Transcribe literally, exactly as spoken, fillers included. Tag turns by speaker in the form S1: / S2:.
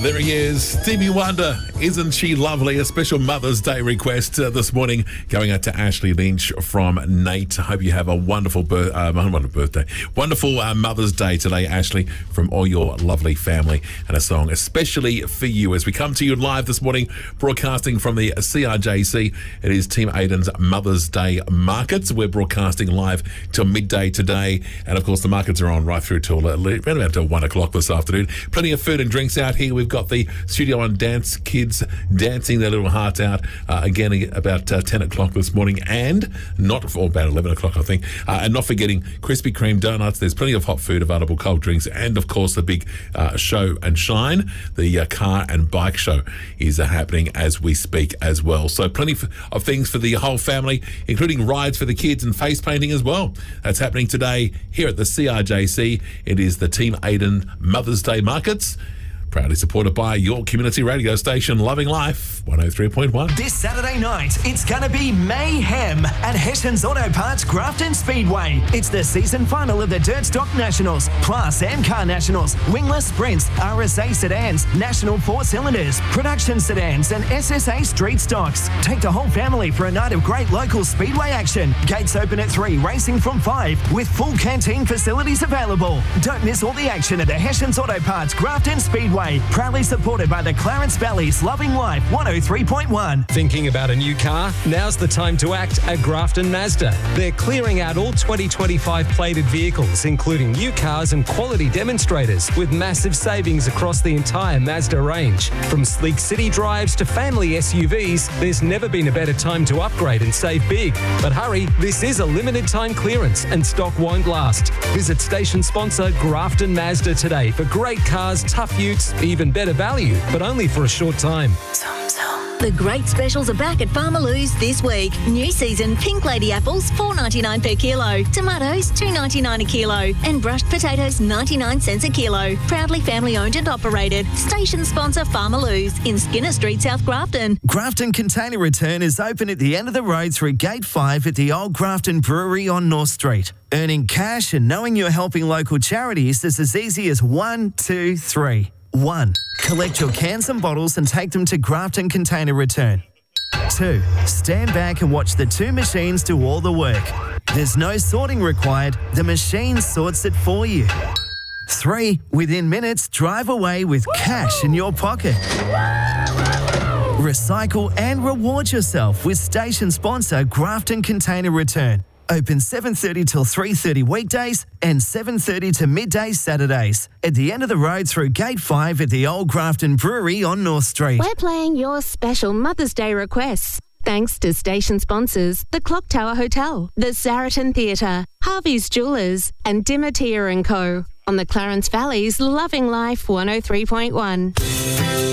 S1: There he is, Stevie Wonder. Isn't she lovely? A special Mother's Day request uh, this morning going out to Ashley Lynch from Nate. I hope you have a wonderful, bir- uh, wonderful birthday. Wonderful uh, Mother's Day today, Ashley, from all your lovely family. And a song especially for you as we come to you live this morning, broadcasting from the C R J C. It is Team Aiden's Mother's Day Markets. We're broadcasting live till midday today. And of course, the markets are on right through till uh, around about till one o'clock this afternoon. Plenty of food and drinks out here. We've got the Studio One Dance Kids dancing their little hearts out uh, again about uh, ten o'clock this morning, and not or about eleven o'clock I think, uh, and not forgetting Krispy Kreme donuts. There's plenty of hot food available, cold drinks, and of course the big uh, show and shine, the uh, car and bike show is uh, happening as we speak as well. So plenty of things for the whole family, including rides for the kids and face painting as well. That's happening today here at the C R J C. It is the Team Aiden Mother's Day Markets, proudly supported by your community radio station, Loving Life, one oh three point one.
S2: This Saturday night, it's going to be mayhem at Hessian's Auto Parts Grafton Speedway. It's the season final of the Dirt Stock Nationals, plus M Car Nationals, wingless sprints, R S A sedans, National four cylinders, production sedans, and S S A street stocks. Take the whole family for a night of great local speedway action. Gates open at three, racing from five, with full canteen facilities available. Don't miss all the action at the Hessian's Auto Parts Grafton Speedway. Proudly supported by the Clarence Valley's Loving Life one oh three point one.
S3: Thinking about a new car? Now's the time to act at Grafton Mazda. They're clearing out all twenty twenty-five plated vehicles, including new cars and quality demonstrators, with massive savings across the entire Mazda range. From sleek city drives to family S U Vs, there's never been a better time to upgrade and save big. But hurry, this is a limited time clearance and stock won't last. Visit station sponsor Grafton Mazda today for great cars, tough utes, even better value, but only for a short time.
S4: The great specials are back at Farmer Lou's this week. New season Pink Lady apples, four ninety-nine per kilo. Tomatoes, two ninety-nine a kilo. And brushed potatoes, ninety-nine cents a kilo. Proudly family owned and operated. Station sponsor Farmer Lou's in Skinner Street, South Grafton.
S2: Grafton Container Return is open at the end of the road through Gate five at the Old Grafton Brewery on North Street. Earning cash and knowing you're helping local charities is as easy as one, two, three. One, collect your cans and bottles and take them to Grafton Container Return. Two, stand back and watch the two machines do all the work. There's no sorting required. The machine sorts it for you. Three, within minutes, drive away with cash in your pocket. Recycle and reward yourself with station sponsor Grafton Container Return. Open seven thirty till three thirty weekdays and seven thirty to midday Saturdays. At the end of the road through Gate five at the Old Grafton Brewery on North Street.
S5: We're playing your special Mother's Day requests. Thanks to station sponsors, the Clock Tower Hotel, the Saraton Theatre, Harvey's Jewellers, and Dimatier and Co. on the Clarence Valley's Loving Life one oh three point one.